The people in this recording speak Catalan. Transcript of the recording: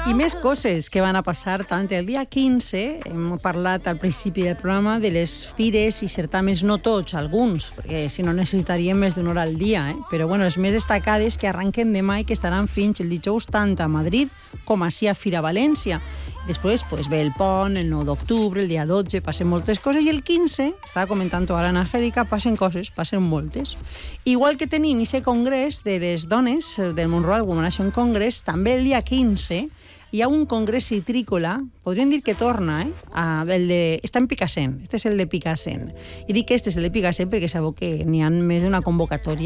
I més coses que van a passar tant el dia 15, hem parlat al principi del programa de les fires i certaments, no tots, alguns, perquè si no necessitaríem més d'una hora al dia, però bueno, les més destacades que arrenquen demà i que estaran fins el dijous tant a Madrid com així a Fira València. Després pues, ve el pont, el 9 d'octubre, el dia 12, passen moltes coses, i el 15, estava comentant ara en Angélica, passen coses, passen moltes. Igual que tenim aquest congrés de les dones del Monroe Women Action Congress, també el dia 15 hi ha un congrés citrícola, podríem dir que torna, està en Picassent, este és el de Picassent. I dic que este és el de Picassent perquè sabeu que n'hi ha més d'una convocatòria